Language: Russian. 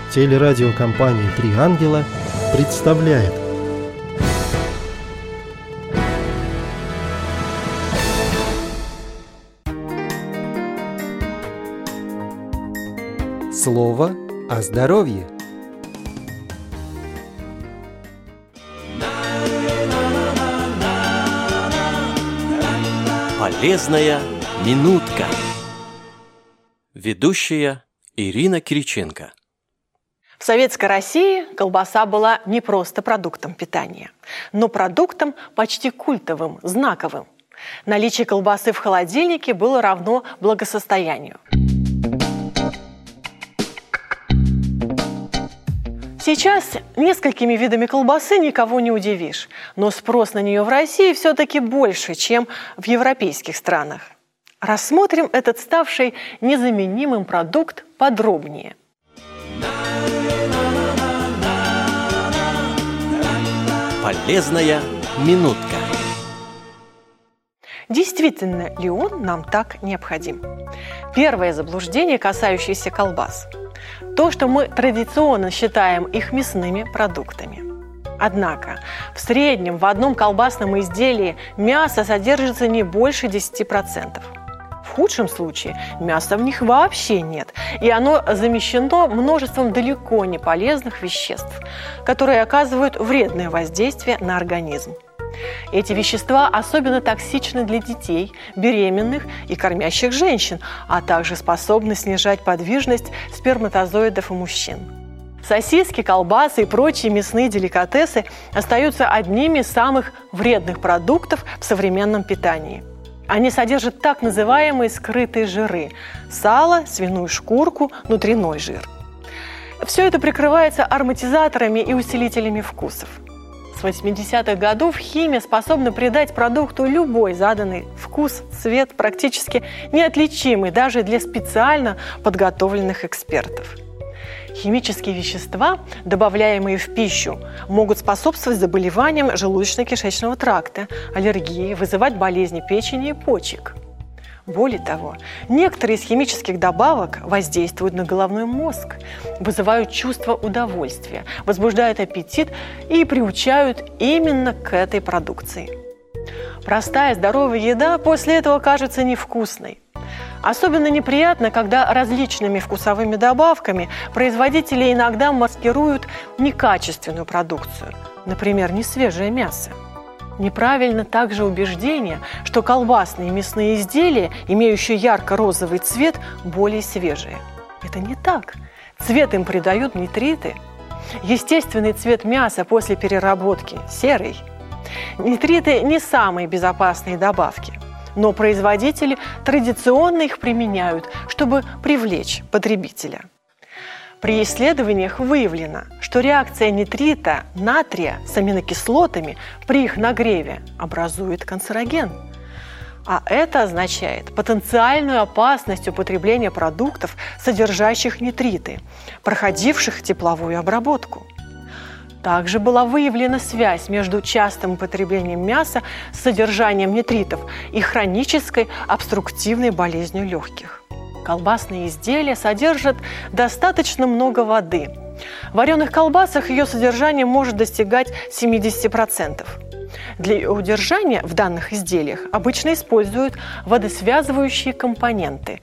Телерадиокомпания «Три ангела» представляет. Слово о здоровье. Полезная минутка. Ведущая Ирина Кириченко. В Советской России колбаса была не просто продуктом питания, но продуктом почти культовым, знаковым. Наличие колбасы в холодильнике было равно благосостоянию. Сейчас несколькими видами колбасы никого не удивишь, но спрос на нее в России все-таки больше, чем в европейских странах. Рассмотрим этот ставший незаменимым продукт подробнее. Полезная минутка. Действительно ли он нам так необходим? Первое заблуждение, касающееся колбас. То, что мы традиционно считаем их мясными продуктами. Однако, в среднем в одном колбасном изделии мясо содержится не больше 10%. В худшем случае мяса в них вообще нет, и оно замещено множеством далеко не полезных веществ, которые оказывают вредное воздействие на организм. Эти вещества особенно токсичны для детей, беременных и кормящих женщин, а также способны снижать подвижность сперматозоидов у мужчин. Сосиски, колбасы и прочие мясные деликатесы остаются одними из самых вредных продуктов в современном питании. Они содержат так называемые скрытые жиры – сало, свиную шкурку, внутренний жир. Все это прикрывается ароматизаторами и усилителями вкусов. С 80-х годов химия способна придать продукту любой заданный вкус, цвет, практически неотличимый даже для специально подготовленных экспертов. Химические вещества, добавляемые в пищу, могут способствовать заболеваниям желудочно-кишечного тракта, аллергии, вызывать болезни печени и почек. Более того, некоторые из химических добавок воздействуют на головной мозг, вызывают чувство удовольствия, возбуждают аппетит и приучают именно к этой продукции. Простая здоровая еда после этого кажется невкусной. Особенно неприятно, когда различными вкусовыми добавками производители иногда маскируют некачественную продукцию, например, несвежее мясо. Неправильно также убеждение, что колбасные и мясные изделия, имеющие ярко-розовый цвет, более свежие. Это не так. Цвет им придают нитриты. Естественный цвет мяса после переработки – серый. Нитриты не самые безопасные добавки, но производители традиционно их применяют, чтобы привлечь потребителя. При исследованиях выявлено, что реакция нитрита натрия с аминокислотами при их нагреве образует канцероген. А это означает потенциальную опасность употребления продуктов, содержащих нитриты, проходивших тепловую обработку. Также была выявлена связь между частым употреблением мяса с содержанием нитритов и хронической обструктивной болезнью легких. Колбасные изделия содержат достаточно много воды. В вареных колбасах ее содержание может достигать 70%. Для ее удержания в данных изделиях обычно используют водосвязывающие компоненты